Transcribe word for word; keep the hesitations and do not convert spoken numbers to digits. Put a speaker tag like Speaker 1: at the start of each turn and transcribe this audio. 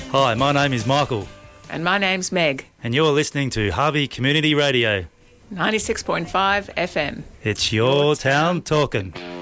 Speaker 1: Hi, my name is Michael.
Speaker 2: And my name's Meg.
Speaker 1: And you're listening to Harvey Community Radio.
Speaker 2: ninety-six point five F M.
Speaker 1: It's your, your town, town talking.